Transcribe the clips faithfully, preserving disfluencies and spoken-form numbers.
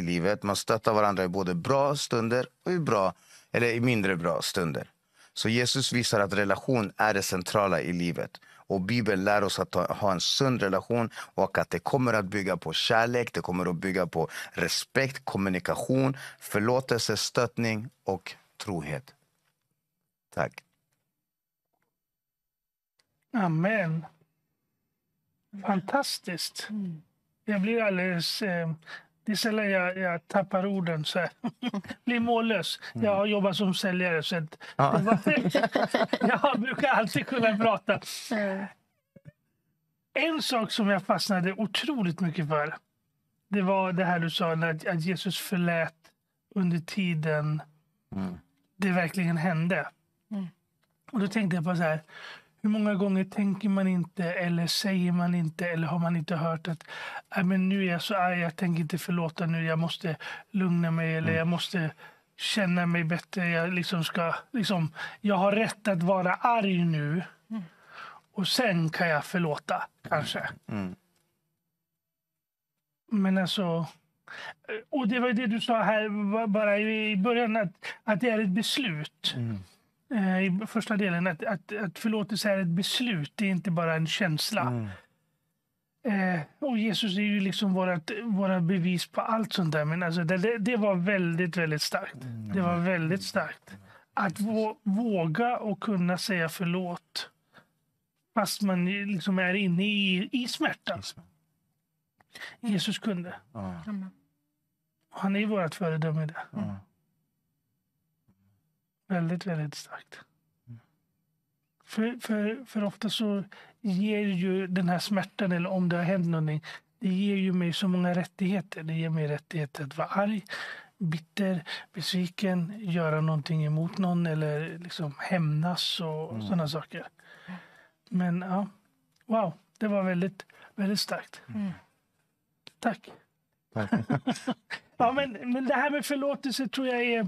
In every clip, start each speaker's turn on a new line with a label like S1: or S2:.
S1: livet. Man stöttar varandra i både bra stunder och i, bra, eller i mindre bra stunder. Så Jesus visar att relation är det centrala i livet. Och Bibeln lär oss att ha, ha en sund relation och att det kommer att bygga på kärlek, det kommer att bygga på respekt, kommunikation, förlåtelse, stöttning och trohet. Tack.
S2: Amen. Fantastiskt.
S3: Mm.
S2: Jag blir alldeles... Eh, det är sällan jag, jag tappar orden så här. Blir mållös.
S1: Mm.
S2: Jag har jobbat som säljare så att
S1: Ja.
S2: det var, jag brukar alltid kunna prata.
S3: Mm.
S2: En sak som jag fastnade otroligt mycket för, det var det här du sa, att, att Jesus förlät under tiden
S1: Mm.
S2: det verkligen hände.
S3: Mm.
S2: Och då tänkte jag på så här, hur många gånger tänker man inte eller säger man inte eller har man inte hört att äh, men nu är jag så arg, jag tänker inte förlåta nu, jag måste lugna mig eller
S1: Mm.
S2: jag måste känna mig bättre, jag liksom ska liksom, jag har rätt att vara arg nu
S3: Mm.
S2: och sen kan jag förlåta kanske.
S1: Mm.
S2: Men alltså, och det var det du sa här bara i början, att, att det är ett beslut.
S1: Mm.
S2: Eh, I första delen, att, att, att förlåtelse är ett beslut, det är inte bara en känsla.
S1: Mm.
S2: Eh, och Jesus är ju liksom vårat, våra bevis på allt sånt där. Men alltså det, det, det var väldigt, väldigt starkt. Det var väldigt starkt. Att vå, våga och kunna säga förlåt fast man liksom är inne i, i smärtan. Jesus kunde.
S1: Ja.
S3: Amen.
S2: Han är vårt föredöme i det.
S1: Ja.
S2: Väldigt, väldigt starkt. För, för, för ofta så ger ju den här smärtan, eller om det har hänt någonting, det ger ju mig så många rättigheter. Det ger mig rättigheter att vara arg, bitter, besviken, göra någonting emot någon eller liksom hämnas och
S1: Mm.
S2: sådana saker. Men ja, wow, det var väldigt, väldigt starkt.
S3: Mm.
S2: Tack.
S1: Tack.
S2: Ja, men, men det här med förlåtelse tror jag är,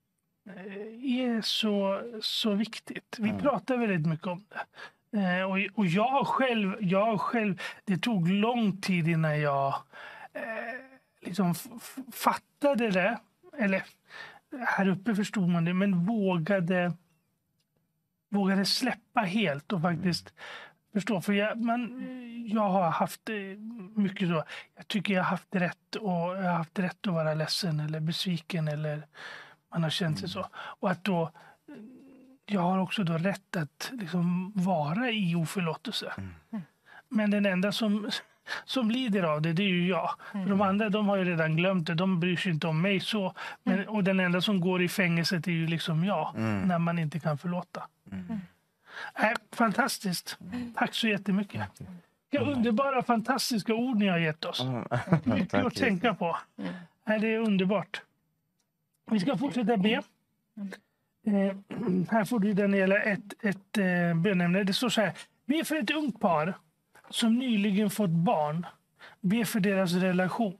S2: är så, så viktigt. Vi
S1: Mm.
S2: pratar väldigt mycket om det. Eh, och, och jag har själv, jag har själv, det tog lång tid innan jag eh, liksom f- f- fattade det. Eller här uppe förstod man det, men vågade, vågade släppa helt och faktiskt förstå. För jag, man, jag har haft eh, mycket så. Jag tycker jag har haft rätt, och jag har haft rätt att vara ledsen eller besviken, eller man har känt sig så. Och att då, jag har också då rätt att liksom vara i oförlåtelse.
S1: Mm.
S2: Men den enda som, som lider av det, det är ju jag.
S3: Mm.
S2: För de andra, de har ju redan glömt det. De bryr sig inte om mig så. Men, och den enda som går i fängelset är ju liksom jag.
S1: Mm.
S2: När man inte kan förlåta.
S1: Mm.
S2: Äh, fantastiskt. Tack så jättemycket. Vilka underbara, fantastiska ord ni har gett oss.
S1: Mm.
S2: Mycket
S1: Tack,
S2: att tänka på.
S3: Mm.
S2: Äh, det är underbart. Vi ska fortsätta be. Eh, här får du, Daniela, ett, ett eh, bönämne. Det står så här. Be för ett ungt par som nyligen fått barn. Be för deras relation.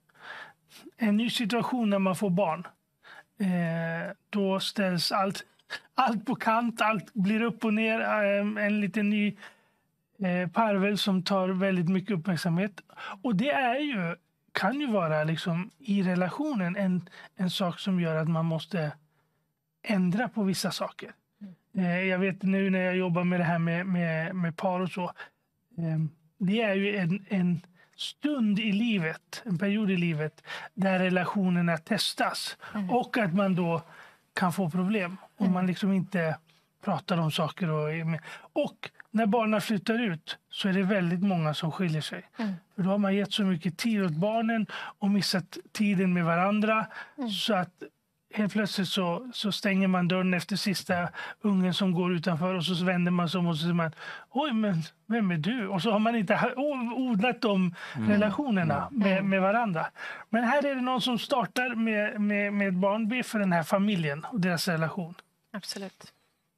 S2: En ny situation när man får barn. Eh, då ställs allt, allt på kant. Allt blir upp och ner. Eh, en liten ny eh, parvel som tar väldigt mycket uppmärksamhet. Och det är ju, kan ju vara liksom i relationen en, en sak som gör att man måste ändra på vissa saker. Eh, jag vet nu när jag jobbar med det här med, med, med par och så. Eh, det är ju en, en stund i livet, en period i livet där relationerna testas.
S3: Mm.
S2: Och att man då kan få problem om man liksom inte pratar om saker. Och, är med. Och när barnen flyttar ut så är det väldigt många som skiljer sig.
S3: Mm.
S2: För då har man gett så mycket tid åt barnen och missat tiden med varandra.
S3: Mm.
S2: Så att helt plötsligt så, så stänger man dörren efter sista ungen som går utanför, och så vänder man sig om och så säger man, oj, men vem är du? Och så har man inte o- odlat de
S1: Mm.
S2: relationerna
S3: Mm.
S2: med, med varandra. Men här är det någon som startar med, med, med ett barn. Be för den här familjen och deras relation.
S3: Absolut.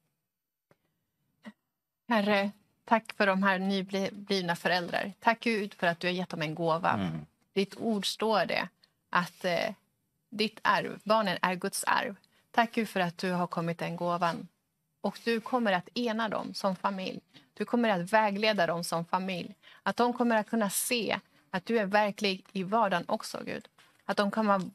S3: Herre, tack för de här nyblivna föräldrar. Tack Gud för att du har gett dem en gåva.
S1: Mm.
S3: Ditt ord står det att eh, ditt arv, barnen är Guds arv. Tack Gud för att du har kommit den gåvan. Och du kommer att ena dem som familj. Du kommer att vägleda dem som familj. Att de kommer att kunna se att du är verklig i vardagen också, Gud. Att de kommer